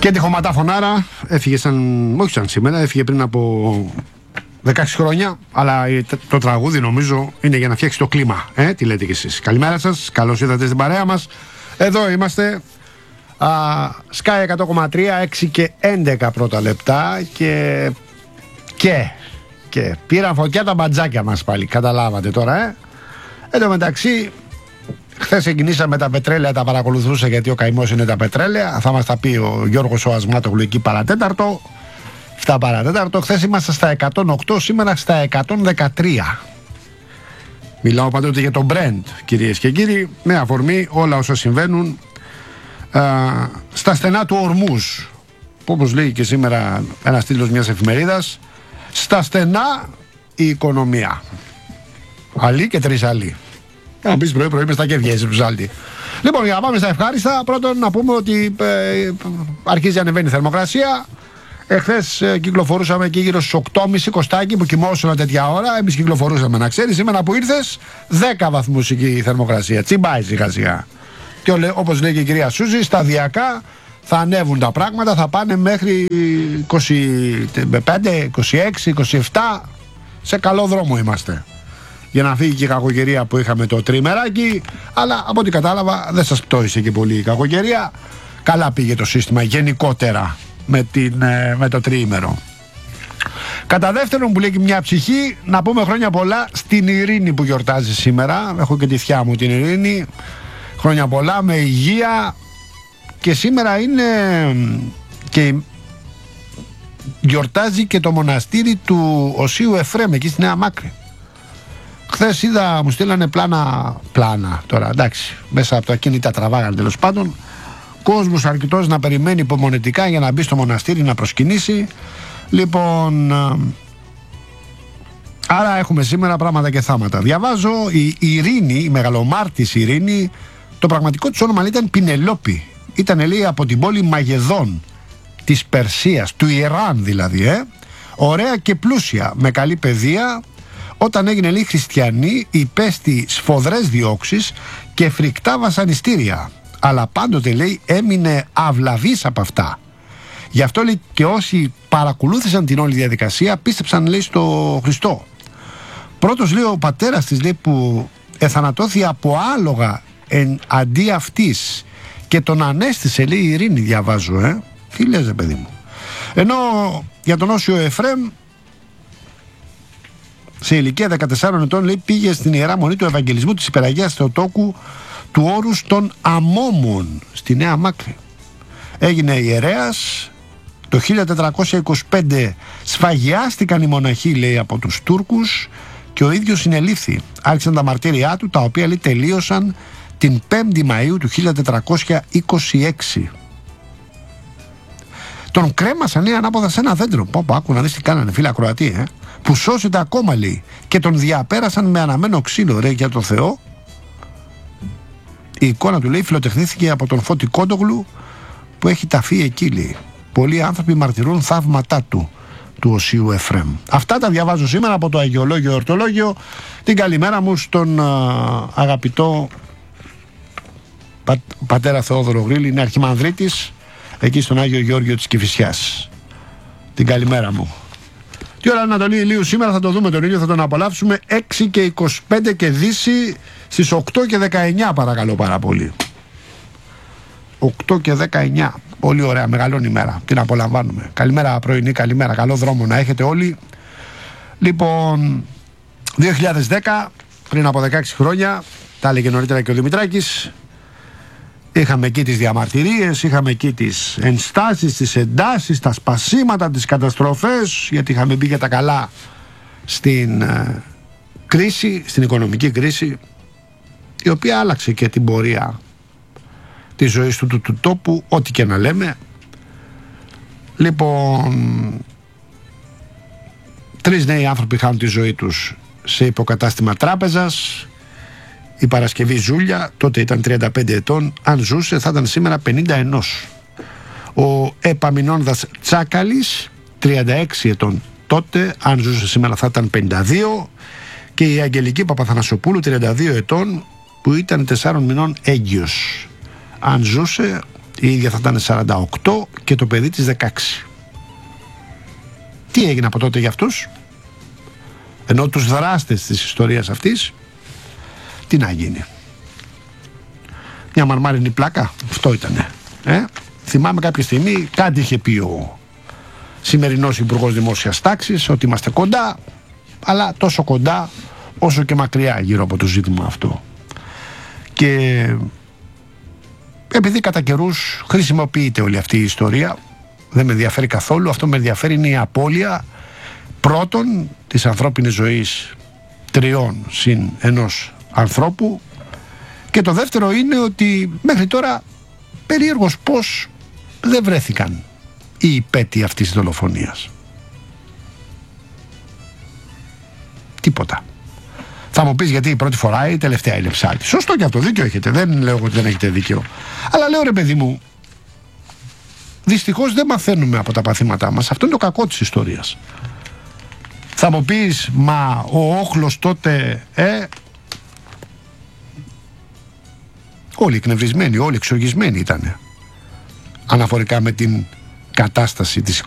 Και τη Χωματά Φωνάρα έφυγε όχι σαν σήμερα, έφυγε πριν από 16 χρόνια. Αλλά το τραγούδι νομίζω είναι για να φτιάξει το κλίμα. Τι λέτε κι εσείς? Καλημέρα σας, καλώς ήρθατε στην παρέα μας. Εδώ είμαστε. Sky 100,3, 6 και 11 πρώτα λεπτά. Και πήραν φωτιά τα μπατζάκια μας πάλι. Καταλάβατε τώρα, Εν τω μεταξύ, χθες ξεκινήσαμε τα πετρέλαια, τα παρακολουθούσα γιατί ο καημός είναι τα πετρέλαια. Θα μας τα πει ο Γιώργος ο Ασμάτογλου εκεί παρατέταρτο. 7 παρατέταρτο. Χθες είμαστε στα 108, σήμερα στα 113. Μιλάω πάντοτε για το Brent, κυρίες και κύριοι, με αφορμή όλα όσα συμβαίνουν στα στενά του Ορμούζ. Όπως λέει και σήμερα ένας τίτλος μιας εφημερίδας, στα στενά η οικονομία. Αλή και τρεις αλή. Να πεις πρωί μες στα κέφια εσύ ψάλτη. Λοιπόν, για να πάμε στα ευχάριστα, πρώτον να πούμε ότι αρχίζει να ανεβαίνει η θερμοκρασία. Εχθές κυκλοφορούσαμε εκεί γύρω στους 8.30 Κωστάκι που κοιμόσουνα τέτοια ώρα. Εμείς κυκλοφορούσαμε, να ξέρεις. Σήμερα που ήρθες 10 βαθμούς εκεί η θερμοκρασία. Τσιμπάει σιγά σιγά. Και όπως λέει και η κυρία Σούζη, σταδιακά θα ανέβουν τα πράγματα. Θα πάνε μέχρι 25, 26, 27. Σε καλό δρόμο είμαστε. Για να φύγει και η κακοκαιρία που είχαμε το τριμεράκι. Αλλά από ό,τι κατάλαβα δεν σας πτώησε και πολύ η κακοκαιρία. Καλά πήγε το σύστημα γενικότερα με το τριήμερο. Κατά δεύτερον, που λέει και μια ψυχή, να πούμε χρόνια πολλά στην Ειρήνη που γιορτάζει σήμερα. Έχω και τη θιά μου την Ειρήνη. Χρόνια πολλά, με υγεία. Και σήμερα είναι και γιορτάζει και το μοναστήρι του Οσίου Εφρέμ εκεί στη Νέα Μάκρη. Χθες είδα, μου στείλανε πλάνα τώρα, εντάξει, μέσα από τα κινητά τραβάγανε τέλος πάντων. Κόσμος αρκετός να περιμένει υπομονετικά για να μπει στο μοναστήρι να προσκυνήσει. Λοιπόν, άρα έχουμε σήμερα πράγματα και θάματα. Διαβάζω, η Ειρήνη, η μεγαλομάρτης Ειρήνη, το πραγματικό της όνομα ήταν Πινελόπη. Ήταν, λέει, από την πόλη Μαγεδών της Περσίας, του Ιράν δηλαδή, ωραία και πλούσια, με καλή παιδεία. Όταν έγινε, λέει, χριστιανή, υπέστη σφοδρές διώξεις και φρικτά βασανιστήρια. Αλλά πάντοτε, λέει, έμεινε αυλαβής από αυτά. Γι' αυτό, λέει, και όσοι παρακολούθησαν την όλη διαδικασία πίστεψαν, λέει, στο Χριστό. Πρώτος, λέει, ο πατέρας της, λέει, που εθανατώθη από άλογα αντί αυτής και τον ανέστησε, λέει, η Ειρήνη, διαβάζω, Τι λες, παιδί μου? Ενώ για τον Όσιο Εφρέμ, σε ηλικία 14 ετών, λέει, πήγε στην Ιερά Μονή του Ευαγγελισμού της Υπεραγίας Θεοτόκου του Όρους των Αμόμων στη Νέα Μάκρη. Έγινε ιερέας. Το 1425 σφαγιάστηκαν οι μοναχοί, λέει, από τους Τούρκους και ο ίδιος συνελήφθη. Άρχισαν τα μαρτύρια του, τα οποία, λέει, τελείωσαν την 5η Μαΐου του 1426. Τον κρέμασαν, λέει, ανάποδα σε ένα δέντρο. Πω, άκου να δεις τι κάνανε, φίλε ακροατή, που σώσεται ακόμα, λέει, και τον διαπέρασαν με αναμένο ξύλο, ρε, για το Θεό. Η εικόνα του, λέει, φιλοτεχνήθηκε από τον Φώτη Κόντογλου που έχει ταφεί εκεί, λέει. Πολλοί άνθρωποι μαρτυρούν θαύματά του Οσίου Εφρέμ. Αυτά τα διαβάζω σήμερα από το Αγιολόγιο Ορτολόγιο. Την καλημέρα μου στον αγαπητό πατέρα Θεόδωρο Γρήλη, είναι αρχιμανδρίτης εκεί στον Άγιο Γεώργιο της Κηφισιάς. Την καλημέρα μου. Τι ώρα Ανατολή ηλίου σήμερα, θα το δούμε τον ήλιο, θα τον απολαύσουμε. 6 και 25 και Δύση στις 8 και 19, παρακαλώ πάρα πολύ. 8 και 19. Πολύ ωραία, μεγαλώνει ημέρα. Την απολαμβάνουμε. Καλημέρα πρωινή, καλημέρα. Καλό δρόμο να έχετε όλοι. Λοιπόν, 2010, πριν από 16 χρόνια, τα έλεγε νωρίτερα και ο Δημητράκης. Είχαμε εκεί τις διαμαρτυρίες, είχαμε εκεί τις ενστάσεις, τις εντάσεις, τα σπασίματα, τις καταστροφές, γιατί είχαμε μπει για τα καλά στην κρίση, στην οικονομική κρίση, η οποία άλλαξε και την πορεία της ζωής του τόπου, ό,τι και να λέμε. Λοιπόν, 3 νέοι άνθρωποι χάνουν τη ζωή τους σε υποκατάστημα τράπεζας. Η Παρασκευή Ζούλια, τότε ήταν 35 ετών, αν ζούσε θα ήταν σήμερα 51. Ο Επαμινώνδας Τσάκαλης, 36 ετών τότε, αν ζούσε σήμερα θα ήταν 52. Και η Αγγελική Παπαθανασοπούλου, 32 ετών, που ήταν 4 μηνών έγκυος. Αν ζούσε η ίδια θα ήταν 48 και το παιδί της 16. Τι έγινε από τότε για αυτούς? Ενώ τους δράστες της ιστορίας αυτής, τι να γίνει? Μια μαρμάρινη πλάκα, αυτό ήτανε. Θυμάμαι κάποια στιγμή κάτι είχε πει ο σημερινός Υπουργός Δημόσιας Τάξης, ότι είμαστε κοντά, αλλά τόσο κοντά όσο και μακριά γύρω από το ζήτημα αυτό. Και επειδή κατά καιρούς χρησιμοποιείται όλη αυτή η ιστορία, δεν με ενδιαφέρει καθόλου. Αυτό με ενδιαφέρει είναι η απώλεια πρώτον της ανθρώπινης ζωής 3 συν 1 ανθρώπου, και το δεύτερο είναι ότι μέχρι τώρα περίεργος πως δεν βρέθηκαν οι υπέτειοι αυτής της δολοφονίας. Τίποτα. Θα μου πεις γιατί η πρώτη φορά, η τελευταία είναι ψάλτη. Σωστό και αυτό, δίκιο έχετε. Δεν λέω ότι δεν έχετε δίκιο. Αλλά λέω, ρε παιδί μου, δυστυχώς δεν μαθαίνουμε από τα παθήματά μας. Αυτό είναι το κακό της ιστορίας. Θα μου πεις, μα ο όχλος τότε, όλοι εκνευρισμένοι, όλοι εξοργισμένοι ήτανε αναφορικά με την κατάσταση της